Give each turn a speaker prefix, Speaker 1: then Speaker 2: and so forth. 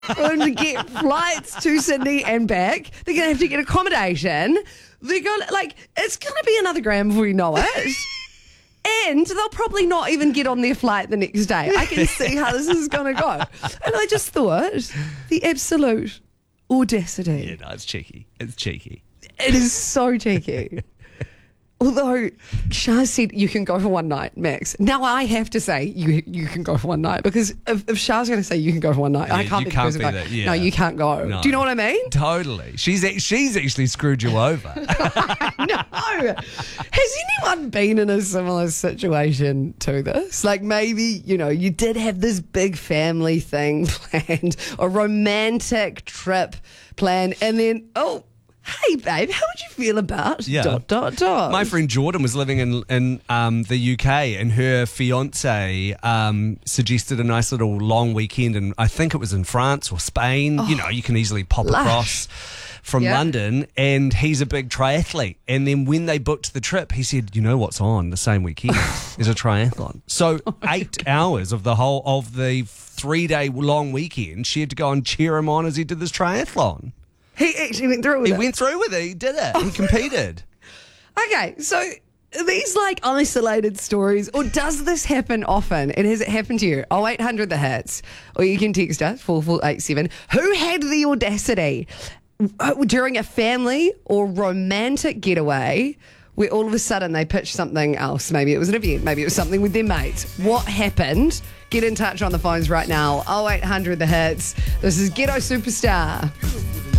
Speaker 1: For them to get flights to Sydney and back. They're going to have to get accommodation. They're going it's going to be another grand before you know it. And they'll probably not even get on their flight the next day. I can see how this is going to go. And I just thought, the absolute audacity.
Speaker 2: Yeah, no, it's cheeky. It's cheeky.
Speaker 1: It is so cheeky. Although Shah said you can go for one night, Max. Now I have to say you can go for one night, because if Shah's going to say you can go for one night, I can't be the person going, no, you can't go.
Speaker 2: No.
Speaker 1: Do you know what I mean?
Speaker 2: Totally. She's actually screwed you over.
Speaker 1: No. Has anyone been in a similar situation to this? Like maybe, you did have this big family thing planned, a romantic trip planned, and then, hey, babe, how would you feel about ...
Speaker 2: My friend Jordan was living in the UK, and her fiance suggested a nice little long weekend, and I think it was in France or Spain. You can easily pop across from London, and he's a big triathlete. And then when they booked the trip, he said, "You know what's on the same weekend is a triathlon." So 8 hours of the 3-day long weekend, she had to go and cheer him on as he did this triathlon.
Speaker 1: He actually went through with it.
Speaker 2: He went through with it. He did it. He competed.
Speaker 1: Okay, so are these isolated stories, or does this happen often? And has it happened to you? 0800 the hits, or you can text us 4487. Who had the audacity during a family or romantic getaway where all of a sudden they pitched something else? Maybe it was an event, maybe it was something with their mates. What happened? Get in touch on the phones right now. 0800 the hits. This is Ghetto Superstar.